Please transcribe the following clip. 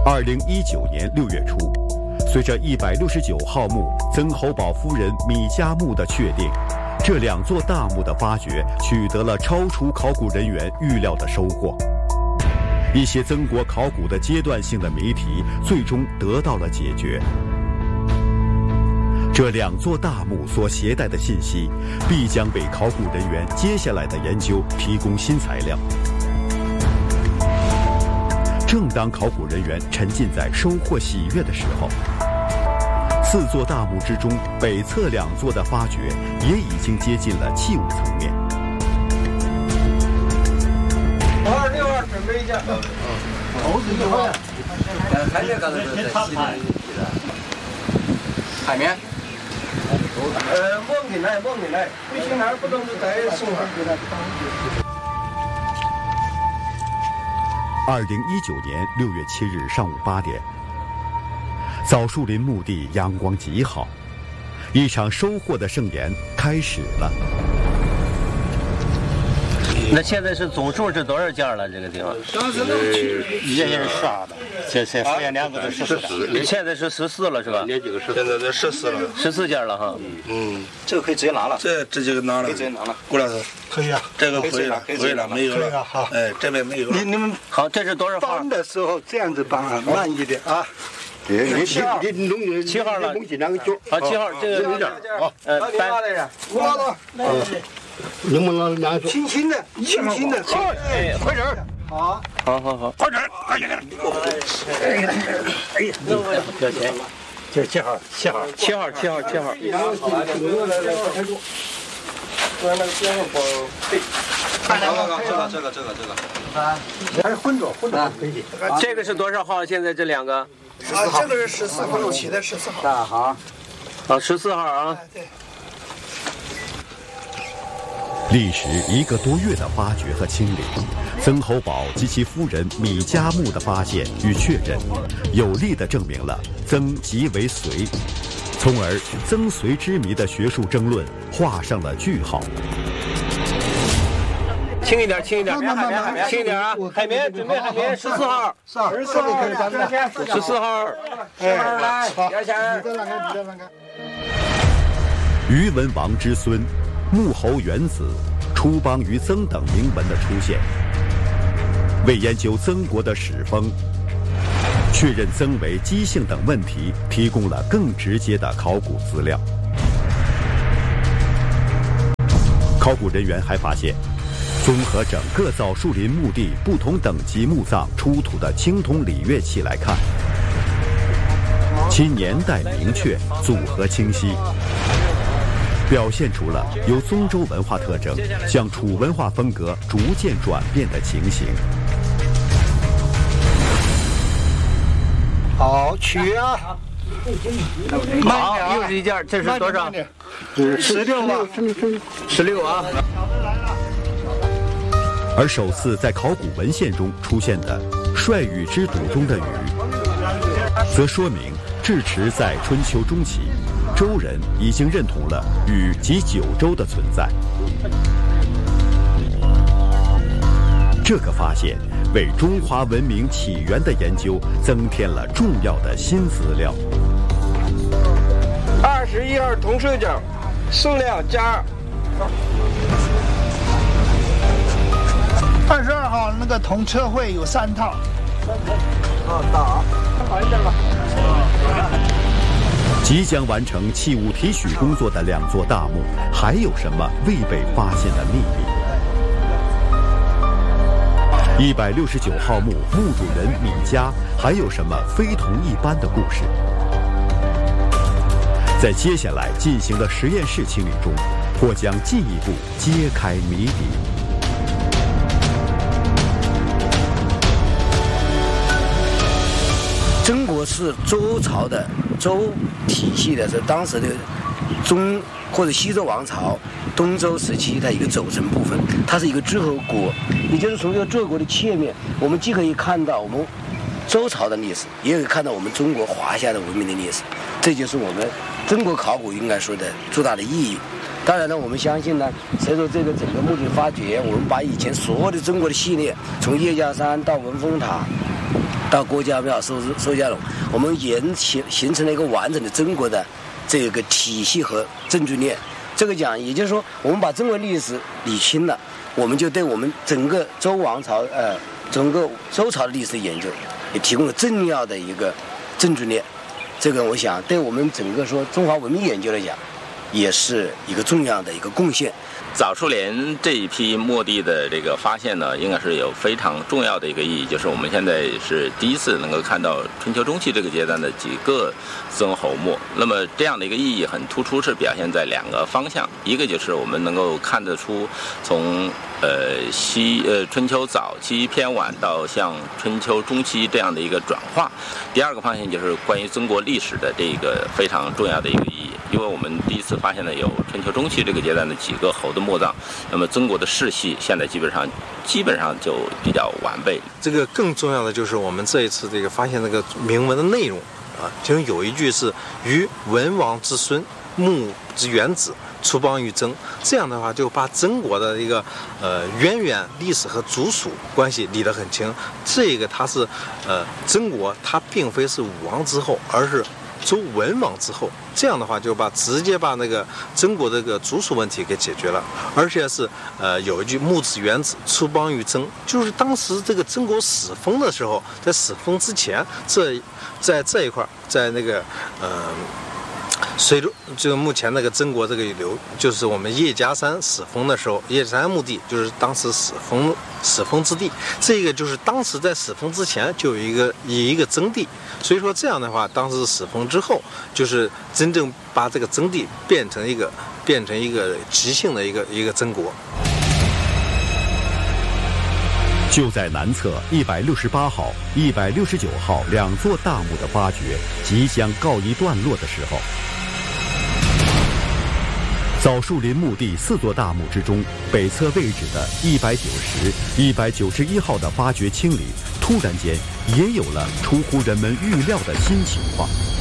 2019年6月初，随着169号墓曾侯堡夫人米家墓的确定，这2座大墓的发掘取得了超出考古人员预料的收获。一些曾国考古的阶段性的谜题最终得到了解决。这2座大墓所携带的信息，必将为考古人员接下来的研究提供新材料。正当考古人员沉浸在收获喜悦的时候，4座大墓之中，北侧2座的发掘也已经接近了器物层面。 526准备一下。 海绵。 梦进来，不行哪儿不能就再送上。 2019年6月7日上午8点，枣树林墓地阳光极好，一场收获的盛宴开始了。 那现在是总数是多少件了？这个地方？ 也是12的，这实验2个是14。 现在是14了是吧？ 现在是14了 ，14件了哈。 这个可以直接拿了。 这就拿了。 可以直接拿了。 顾老师， 可以啊。 这个可以了，没有了。 好。 哎，这边没有。 你们好，这是多少号？ 搬的时候这样子搬啊，慢一点啊。 你 7号了。好，7号这个有点啊。 5号的。 能不能拿？ 轻轻的。 哎，快点。 好， 快点，快点！ 哎呀，不要钱。这7号。还是混着可以。 这个是多少号？现在这2个？ 这个是14号，起的14号。 大号。 好，14号啊。 对。 历时1个多月的发掘和清理，曾侯堡及其夫人米家墓的发现与确认，有力地证明了曾即为隋，从而曾隋之谜的学术争论画上了句号。 轻一点啊！海绵，准备海绵，14号。 14号可以搬的。 14号。 来，好。 于文王之孙。穆侯元子、出邦于曾等铭文的出现，为研究曾国的史风、确认曾为姬姓等问题提供了更直接的考古资料。考古人员还发现，综合整个枣树林墓地不同等级墓葬出土的青铜礼乐器来看，其年代明确，组合清晰，表现出了由宗周文化特征向楚文化风格逐渐转变的情形。 好，取啊！ 好，又是一件，这是多少 ？16吧 ，16啊。 而首次在考古文献中出现的“率禹之笃”中的“禹”，则说明至迟在春秋中期，周人已经认同了禹及九州的存在。这个发现为中华文明起源的研究增添了重要的新资料。 21号铜手脚，数量加 2。22号那个铜车会有3套。打，好一点吧。 即将完成器物提取工作的2座大墓，还有什么未被发现的秘密？169号墓墓主人米家还有什么非同一般的故事？在接下来进行的实验室清理中，或将进一步揭开谜底。 曾国是周朝的周体系的，是当时的中或者西周王朝东周时期的一个组成部分，它是一个诸侯国，也就是从这个诸侯国的切面，我们既可以看到我们周朝的历史，也可以看到我们中国华夏的文明的历史，这就是我们中国考古应该说的最大的意义。当然呢，我们相信呢，随着这个整个墓地发掘，我们把以前所有的中国的系列，从叶家山到文峰塔， 到郭家庙、收家垄，我们形成了一个完整的中国的这个体系和证据链。这个讲，也就是说，我们把中国历史理清了，我们就对我们整个周王朝整个周朝的历史研究也提供了重要的一个证据链。这个我想对我们整个说中华文明研究来讲，也是一个重要的一个贡献。 枣树林这一批墓地的这个发现呢，应该是有非常重要的一个意义，就是我们现在是第一次能够看到春秋中期这个阶段的几个曾侯墓。那么这样的一个意义很突出，是表现在2个方向，一个就是我们能够看得出从春秋早期偏晚到像春秋中期这样的一个转化。第2个方向就是关于中国历史的这个非常重要的一个意义，因为我们第一次发现了有春秋中期这个阶段的几个侯的墓葬，那么中国的世系现在基本上就比较完备。 这个更重要的就是我们这一次这个发现这个铭文的内容啊，其中有一句是于文王之孙，穆之元子，出邦于曾。这样的话就把曾国的一个渊源历史和族属关系理得很清。这个它是曾国，它并非是武王之后，而是周文王之后。这样的话就直接把那个曾国这个族属问题给解决了。而且是有一句穆之元子，出邦于曾，就是当时这个曾国始封的时候，在始封之前，在这一块，在那个随着就目前那个曾国这个就是我们叶家山始封的时候，叶家山墓地就是当时始封之地。这个就是当时在始封之前就有一个曾地，所以说这样的话，当时始封之后，就是真正把这个曾地变成一个即姓的一个曾国。 就在南侧168号、169号2座大墓的发掘即将告一段落的时候，枣树林墓地4座大墓之中，北侧位置的190、191号的发掘清理，突然间也有了出乎人们预料的新情况。